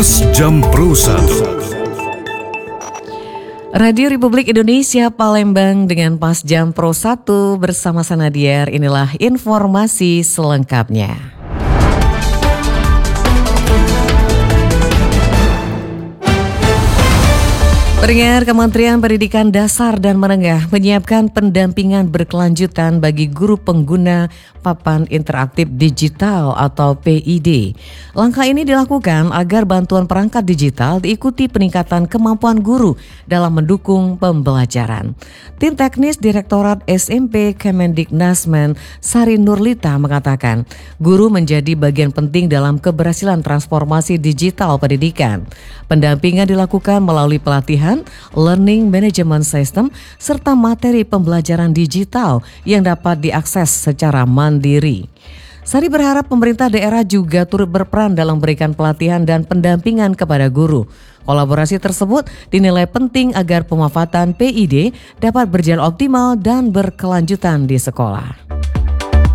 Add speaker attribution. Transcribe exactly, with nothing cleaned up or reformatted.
Speaker 1: Pas Jam Pro satu.
Speaker 2: Radio Republik Indonesia Palembang dengan Pas Jam Pro satu bersama Sanadiar. Inilah informasi selengkapnya. Pendengar, Kementerian Pendidikan Dasar dan Menengah menyiapkan pendampingan berkelanjutan bagi guru pengguna papan interaktif digital atau P I D. Langkah ini dilakukan agar bantuan perangkat digital diikuti peningkatan kemampuan guru dalam mendukung pembelajaran. Tim teknis Direktorat S M P Kemendiknasmen Sari Nurlita mengatakan, guru menjadi bagian penting dalam keberhasilan transformasi digital pendidikan. Pendampingan dilakukan melalui pelatihan, learning management system, serta materi pembelajaran digital yang dapat diakses secara mandiri. Sari berharap pemerintah daerah juga turut berperan dalam memberikan pelatihan dan pendampingan kepada guru. Kolaborasi tersebut dinilai penting agar pemanfaatan P I D dapat berjalan optimal dan berkelanjutan di sekolah.